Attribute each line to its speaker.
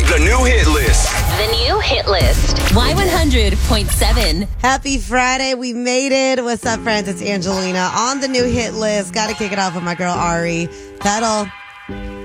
Speaker 1: The new hit list.
Speaker 2: The new hit list. Y100.7.
Speaker 3: Happy Friday. We made it. What's up, friends? It's Angelina on the new hit list. Got to kick it off with my girl, Ari. Pedal.